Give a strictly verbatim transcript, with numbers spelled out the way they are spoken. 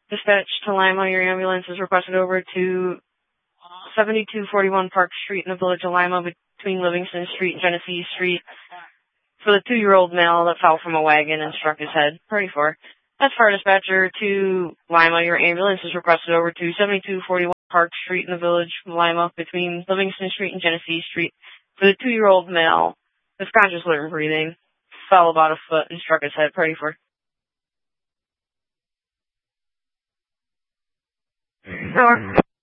Dispatch to Lima, your ambulance is requested over to seventy-two forty-one Park Street in the village of Lima between Livingston Street and Genesee Street for the two-year-old male that fell from a wagon and struck his head. thirty-four. That's fire dispatcher to Lima, your ambulance is requested over to seventy-two forty-one Park Street in the village of Lima between Livingston Street and Genesee Street for the two-year-old male with conscious living breathing fell about a foot and struck his head. thirty-four. Over.